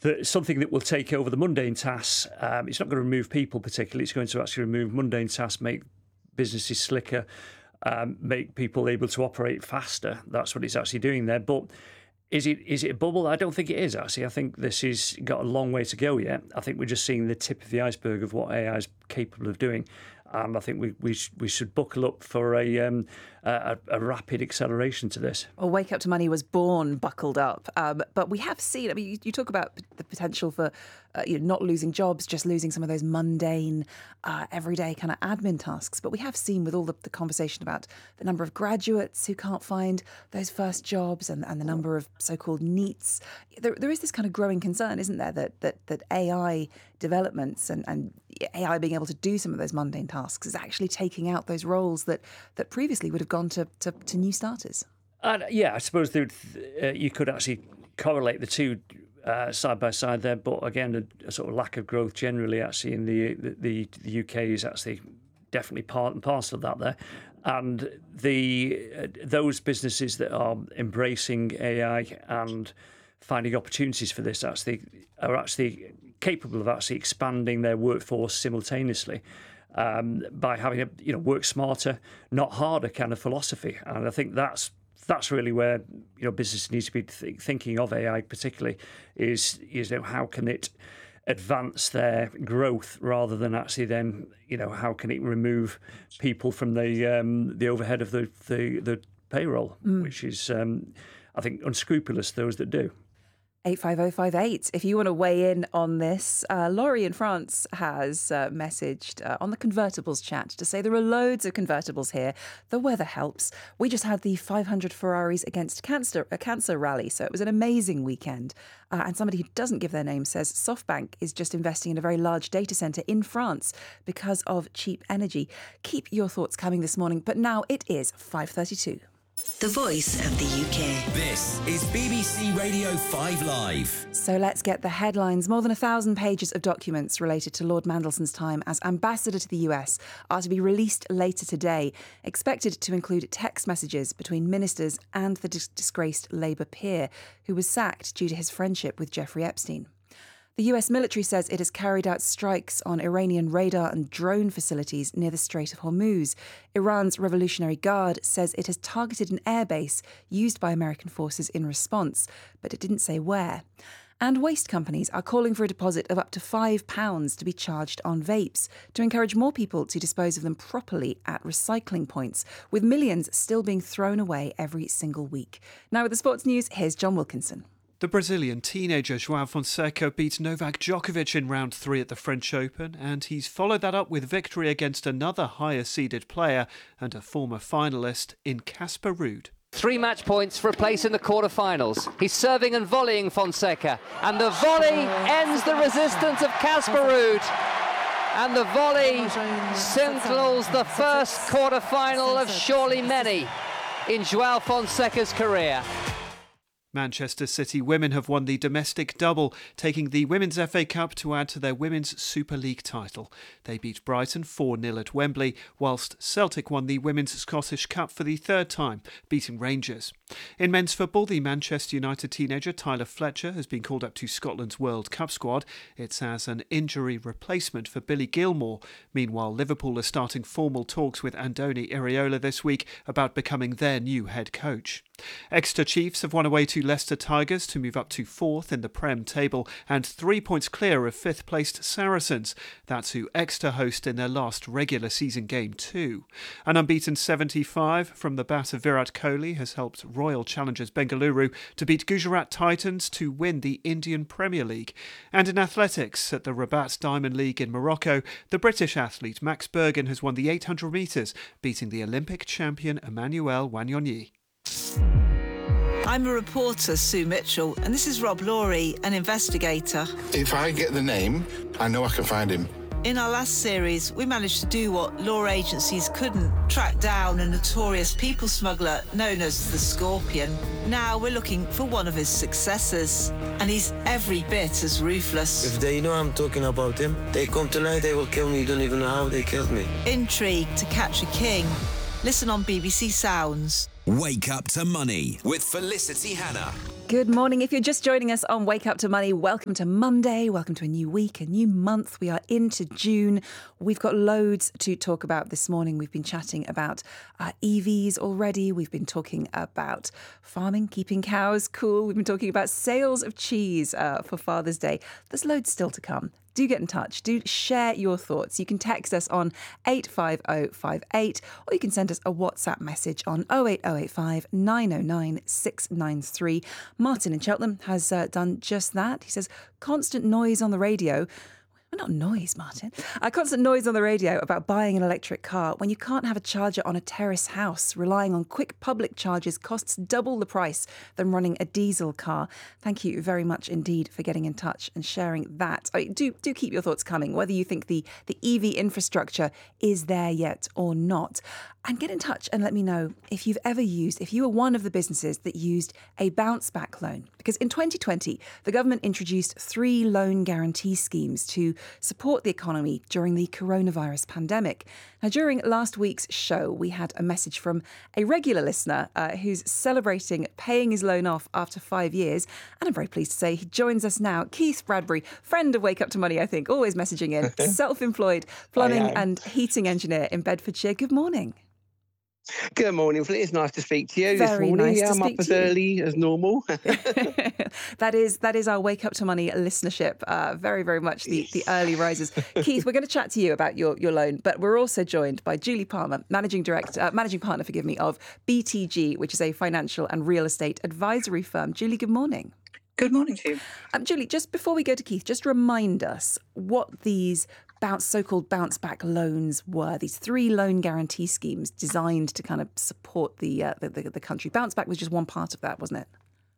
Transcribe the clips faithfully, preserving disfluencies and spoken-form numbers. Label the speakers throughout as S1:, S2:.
S1: that something that will take over the mundane tasks. Um, it's not going to remove people particularly. It's going to actually remove mundane tasks, make businesses slicker, um, make people able to operate faster. That's what it's actually doing there. But is it is it a bubble? I don't think it is, actually. I think this has got a long way to go yet. I think we're just seeing the tip of the iceberg of what A I is capable of doing. And I think we we, sh- we should buckle up for a, um, a a rapid acceleration to this.
S2: Well, Wake Up to Money was born buckled up. Um, but we have seen, I mean, you, you talk about the potential for uh, you know, not losing jobs, just losing some of those mundane, uh, everyday kind of admin tasks. But we have seen with all the, the conversation about the number of graduates who can't find those first jobs and, and the number of so-called NEETs. There, there is this kind of growing concern, isn't there, that that, that A I developments and, and A I being able to do some of those mundane tasks is actually taking out those roles that, that previously would have gone to, to, to new starters.
S1: Uh, yeah, I suppose there, uh, you could actually correlate the two uh, side by side there, but again, a, a sort of lack of growth generally actually in the, the the U K is actually definitely part and parcel of that there. And the uh, those businesses that are embracing A I and finding opportunities for this actually are actually capable of actually expanding their workforce simultaneously. Um, by having a you know work smarter, not harder kind of philosophy, and I think that's that's really where you know business needs to be th- thinking of A I particularly is is you know, how can it advance their growth rather than actually then you know how can it remove people from the um, the overhead of the the, the payroll, mm. which is um, I think unscrupulous those that do.
S2: eight five oh five eight. If you want to weigh in on this, uh, Laurie in France has uh, messaged uh, on the convertibles chat to say there are loads of convertibles here. The weather helps. We just had the five hundred Ferraris against cancer, a cancer rally, so it was an amazing weekend. Uh, and somebody who doesn't give their name says SoftBank is just investing in a very large data centre in France because of cheap energy. Keep your thoughts coming this morning, but now it is five thirty-two.
S3: The voice of the U K.
S4: This is B B C Radio five Live.
S2: So let's get the headlines. More than a thousand pages of documents related to Lord Mandelson's time as ambassador to the U S are to be released later today, expected to include text messages between ministers and the dis- disgraced Labour peer who was sacked due to his friendship with Jeffrey Epstein. The U S military says it has carried out strikes on Iranian radar and drone facilities near the Strait of Hormuz. Iran's Revolutionary Guard says it has targeted an airbase used by American forces in response, but it didn't say where. And waste companies are calling for a deposit of up to five pounds to be charged on vapes to encourage more people to dispose of them properly at recycling points, with millions still being thrown away every single week. Now with the sports news, here's John Wilkinson.
S5: The Brazilian teenager João Fonseca beat Novak Djokovic in round three at the French Open, and he's followed that up with victory against another higher-seeded player and a former finalist in Casper Ruud.
S6: Three match points for a place in the quarter-finals. He's serving and volleying Fonseca, and the volley ends the resistance of Casper Ruud. And the volley signals the first quarter-final of surely many in João Fonseca's career.
S5: Manchester City women have won the domestic double, taking the Women's F A Cup to add to their Women's Super League title. They beat Brighton four nil at Wembley, whilst Celtic won the Women's Scottish Cup for the third time, beating Rangers. In men's football, the Manchester United teenager Tyler Fletcher has been called up to Scotland's World Cup squad. It's as an injury replacement for Billy Gilmore. Meanwhile, Liverpool are starting formal talks with Andoni Iraola this week about becoming their new head coach. Exeter Chiefs have won away to Leicester Tigers to move up to fourth in the Prem table and three points clear of fifth-placed Saracens. That's who Exeter host in their last regular season game too. An unbeaten seventy-five from the bat of Virat Kohli has helped Royal Challengers Bengaluru to beat Gujarat Titans to win the Indian Premier League. And in athletics, at the Rabat Diamond League in Morocco, the British athlete Max Bergen has won the eight hundred metres, beating the Olympic champion Emmanuel Wanyonyi.
S7: I'm a reporter, Sue Mitchell, and this is Rob Laurie, an investigator.
S8: If I get the name, I know I can find him.
S7: In our last series, we managed to do what law agencies couldn't, track down a notorious people smuggler known as the Scorpion. Now we're looking for one of his successors, and he's every bit as ruthless.
S9: If they know I'm talking about him, they come tonight, they will kill me. You don't even know how they killed me.
S7: Intrigue to catch a king. Listen on B B C Sounds.
S4: Wake Up to Money with Felicity Hannah.
S2: Good morning. If you're just joining us on Wake Up to Money, welcome to Monday. Welcome to a new week, a new month. We are into June. We've got loads to talk about this morning. We've been chatting about uh, E Vs already. We've been talking about farming, keeping cows cool. We've been talking about sales of cheese uh, for Father's Day. There's loads still to come. Do get in touch. Do share your thoughts. You can text us on eight five oh five eight or you can send us a WhatsApp message on oh eight oh eight five nine oh nine six nine three. Martin in Cheltenham has uh, done just that. He says, constant noise on the radio. Well, not noise, Martin. A constant noise on the radio about buying an electric car when you can't have a charger on a terrace house. Relying on quick public charges costs double the price than running a diesel car. Thank you very much indeed for getting in touch and sharing that. I mean, do do keep your thoughts coming, whether you think the, the E V infrastructure is there yet or not. And get in touch and let me know if you've ever used, if you were one of the businesses that used a bounce back loan. Because in twenty twenty, the government introduced three loan guarantee schemes to support the economy during the coronavirus pandemic. Now, during last week's show, we had a message from a regular listener uh, who's celebrating paying his loan off after five years. And I'm very pleased to say he joins us now. Keith Bradbury, friend of Wake Up to Money, I think, always messaging in, self-employed plumbing and heating engineer in Bedfordshire. Good morning.
S10: Good morning, Flint. It's nice to speak to you
S2: Very
S10: this morning.
S2: Nice
S10: yeah,
S2: to
S10: I'm
S2: speak
S10: up as
S2: to you.
S10: early as normal.
S2: that is that is our Wake Up to Money listenership. Uh, very, very much the, the early risers. Keith, we're going to chat to you about your, your loan, but we're also joined by Julie Palmer, managing director, uh, managing partner, forgive me, of B T G, which is a financial and real estate advisory firm. Julie, good morning.
S11: Good morning to you.
S2: Um, Julie, just before we go to Keith, just remind us what these bounce, so-called bounce back loans were. These three loan guarantee schemes designed to kind of support the, uh, the, the the country. Bounce back was just one part of that, wasn't it?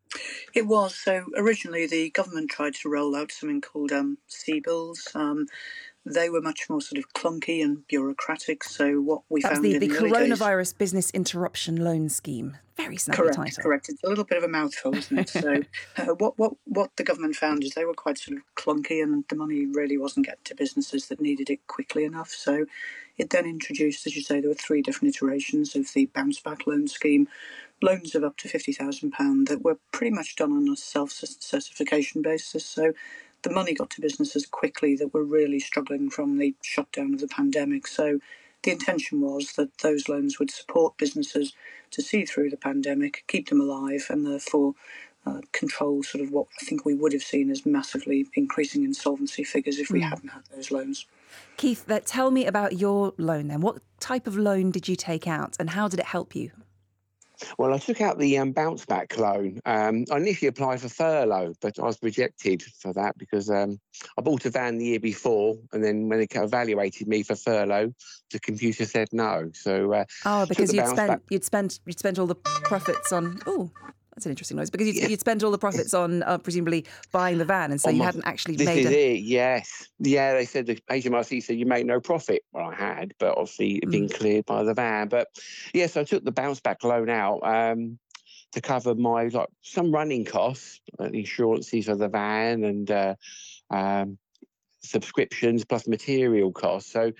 S11: It was. So originally the government tried to roll out something called um, C-bills. Um, they were much more sort of clunky and bureaucratic. So what we
S2: that
S11: found
S2: was the,
S11: in
S2: the
S11: the early
S2: Coronavirus
S11: days,
S2: Business Interruption Loan Scheme. Very snappy
S11: correct,
S2: title.
S11: Correct. It's a little bit of a mouthful, isn't it? So uh, what, what, what the government found is they were quite sort of clunky and the money really wasn't getting to businesses that needed it quickly enough. So it then introduced, as you say, there were three different iterations of the bounce back loan scheme. Loans of up to fifty thousand pounds that were pretty much done on a self-certification basis. So the money got to businesses quickly that were really struggling from the shutdown of the pandemic. So the intention was that those loans would support businesses to see through the pandemic, keep them alive, and therefore uh, control sort of what I think we would have seen as massively increasing insolvency figures if we
S2: Mm.
S11: hadn't had those loans.
S2: Keith, that, tell me about your loan then. What type of loan did you take out and how did it help you?
S10: Well, I took out the um, bounce back loan. Um, I initially applied for furlough, but I was rejected for that because um, I bought a van the year before, and then when they evaluated me for furlough, the computer said no. So uh,
S2: Oh, because
S10: took the
S2: you'd
S10: bounce
S2: spent
S10: back-
S2: you'd spent you'd spent all the profits on. Oh, that's an interesting noise. Because you'd, you'd spent all the profits on uh, presumably buying the van, and so
S10: on
S2: you
S10: my-
S2: hadn't actually
S10: This
S2: made
S10: is
S2: a.
S10: it. Yes, yeah. They said the H M R C said you make no profit. Well, I had, but obviously it had been cleared by the van. But yes, I took the bounce back loan out. Um, to cover my like some running costs, uh, insurances for the van and uh, um, subscriptions plus material costs. So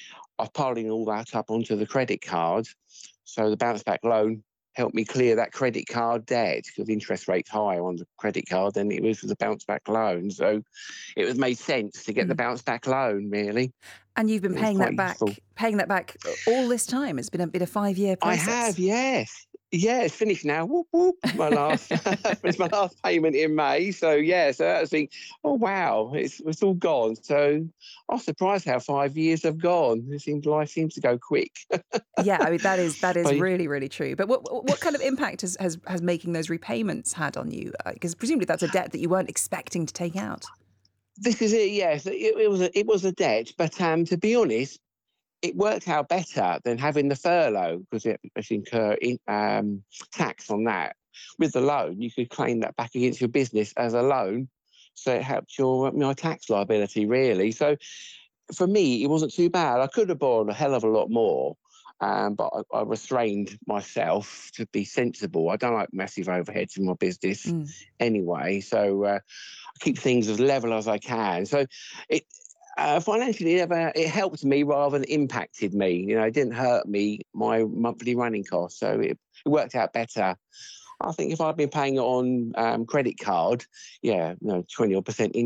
S10: I was piling all that up onto the credit card. So the bounce back loan helped me clear that credit card debt because the interest rate's higher on the credit card than it was for the bounce back loan. So it was made sense to get the bounce back loan, really.
S2: And you've been
S10: It was
S2: paying that
S10: quite
S2: back,
S10: useful.
S2: paying that back all this time. It's been a been a five year
S10: I
S2: process.
S10: have, yes. Yeah, it's finished now. Whoop, whoop. My last, it's my last payment in May. So yeah, so that was the, oh wow, it's it's all gone. So I was surprised how five years have gone. It seems life seems to go quick.
S2: Yeah, I mean that is that is
S10: But-
S2: really really true. But what what kind of impact has has, has making those repayments had on you? Because presumably that's a debt that you weren't expecting to take out.
S10: This is it. Yes, it, it was a, it was a debt, but um, to be honest, it worked out better than having the furlough because it was incur in, um, tax on that. With the loan, you could claim that back against your business as a loan, so it helped your my tax liability really. So for me, it wasn't too bad. I could have borrowed a hell of a lot more, um, but I, I restrained myself to be sensible. I don't like massive overheads in my business
S2: Mm.
S10: anyway, so uh, I keep things as level as I can. So it. Uh, financially, it, never, it helped me rather than impacted me. You know, it didn't hurt me, my monthly running costs. So it, it worked out better I think if I'd been paying it on um, credit card, yeah, no, twenty odd percent